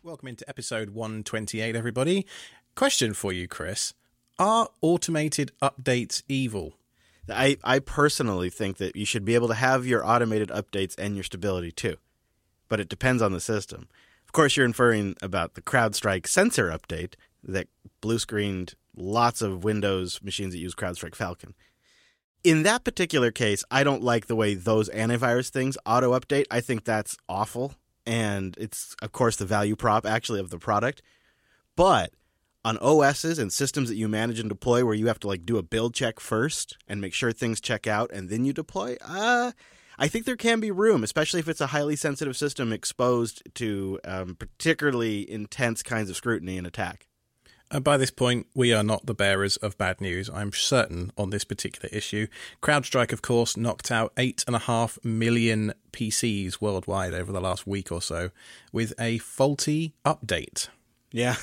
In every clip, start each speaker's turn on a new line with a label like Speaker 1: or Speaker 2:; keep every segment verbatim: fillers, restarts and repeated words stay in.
Speaker 1: Welcome into episode one twenty-eight, everybody. Question for you, Chris. Are automated updates evil?
Speaker 2: I, I personally think that you should be able to have your automated updates and your stability too. But it depends on the system. Of course, you're inferring about the CrowdStrike sensor update that blue-screened lots of Windows machines that use CrowdStrike Falcon. In that particular case, I don't like the way those antivirus things auto-update. I think that's awful. And it's, of course, the value prop, actually, of the product. But on O Ss and systems that you manage and deploy where you have to, like, do a build check first and make sure things check out and then you deploy, uh, I think there can be room, especially if it's a highly sensitive system exposed to um, particularly intense kinds of scrutiny and attack.
Speaker 1: And by this point, we are not the bearers of bad news, I'm certain, on this particular issue. CrowdStrike, of course, knocked out eight and a half million P Cs worldwide over the last week or so with a faulty update.
Speaker 2: Yeah.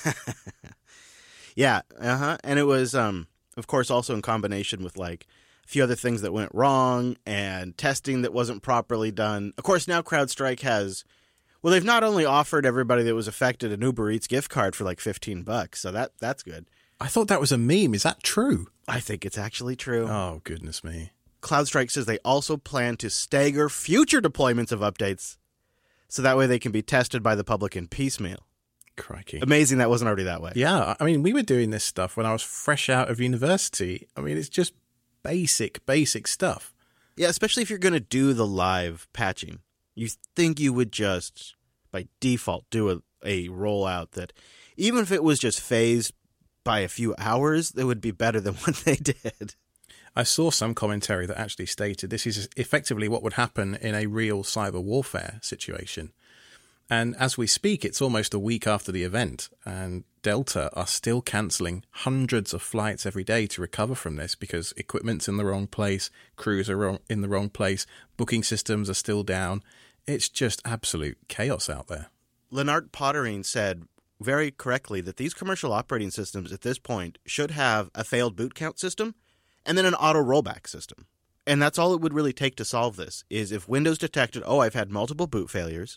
Speaker 2: yeah. Uh-huh. And it was, um, of course, also in combination with, like, a few other things that went wrong and testing that wasn't properly done. Of course, now CrowdStrike has... Well, they've not only offered everybody that was affected an Uber Eats gift card for like fifteen bucks, so that that's good.
Speaker 1: I thought that was a meme. Is that true?
Speaker 2: I think it's actually true.
Speaker 1: Oh, goodness me.
Speaker 2: CrowdStrike says they also plan to stagger future deployments of updates so that way they can be tested by the public in piecemeal.
Speaker 1: Crikey.
Speaker 2: Amazing that wasn't already that way.
Speaker 1: Yeah, I mean, we were doing this stuff when I was fresh out of university. I mean, it's just basic, basic stuff.
Speaker 2: Yeah, especially if you're going to do the live patching. You think you would just, by default, do a, a rollout that, even if it was just phased by a few hours, it would be better than what they did.
Speaker 1: I saw some commentary that actually stated this is effectively what would happen in a real cyber warfare situation. And as we speak, it's almost a week after the event, and Delta are still cancelling hundreds of flights every day to recover from this because equipment's in the wrong place, crews are wrong, in the wrong place, booking systems are still down. It's just absolute chaos out there.
Speaker 2: Lennart Pottering said very correctly that these commercial operating systems at this point should have a failed boot count system and then an auto rollback system. And that's all it would really take to solve this, is if Windows detected, oh, I've had multiple boot failures,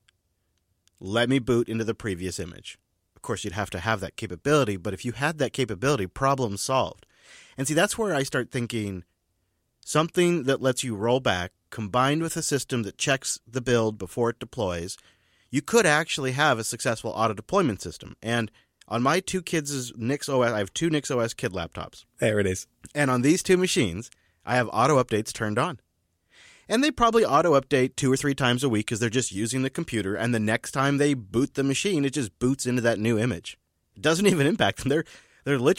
Speaker 2: let me boot into the previous image. Of course, you'd have to have that capability, but if you had that capability, problem solved. And see, that's where I start thinking something that lets you roll back, combined with a system that checks the build before it deploys, you could actually have a successful auto-deployment system. And on my two kids' NixOS, I have two NixOS kid laptops.
Speaker 1: There it is.
Speaker 2: And on these two machines, I have auto-updates turned on. And they probably auto-update two or three times a week because they're just using the computer, and the next time they boot the machine, it just boots into that new image. It doesn't even impact them. They're, they're literally